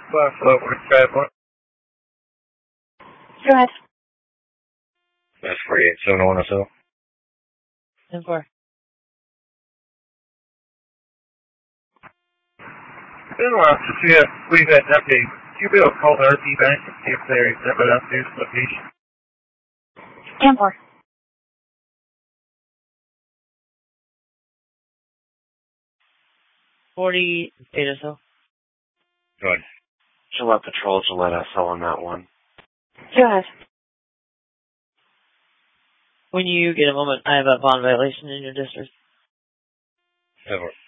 over to Skyport. Go ahead. That's 487 so. 10-4. Been a while since we've had an update. Would you be able to call the RP Bank and see if they're accepted up to this location? 10-4. 48 or so. Good. Gillette Patrol, Gillette SL on that one. Go ahead. When you get a moment, I have a bond violation in your district. Over.